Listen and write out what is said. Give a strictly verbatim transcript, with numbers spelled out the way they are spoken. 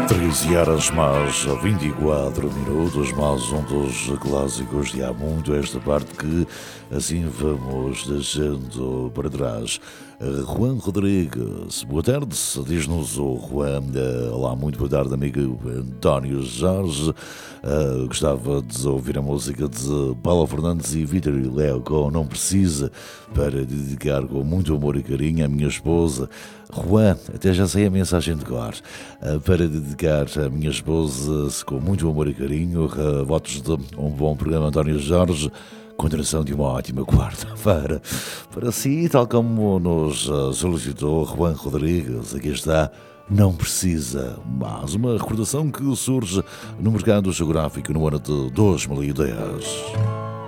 treze horas mais vinte e quatro minutos, mais um dos clássicos de há muito esta parte que assim vamos deixando para trás. Juan Rodrigues, boa tarde, diz-nos o Juan. Olá, muito boa tarde, amigo António Jorge. Uh, gostava de ouvir a música de Paula Fernandes e Vítor e Léo com Não Precisa, para dedicar com muito amor e carinho à minha esposa Juan, até já sei a mensagem de cor, uh, para dedicar à minha esposa com muito amor e carinho. Uh, votos de um bom programa, António Jorge. Continuação de uma ótima quarta-feira para si, tal como nos solicitou Juan Rodrigues. Aqui está Não Precisa, mais uma recordação que surge no mercado geográfico no ano de dois mil e dez.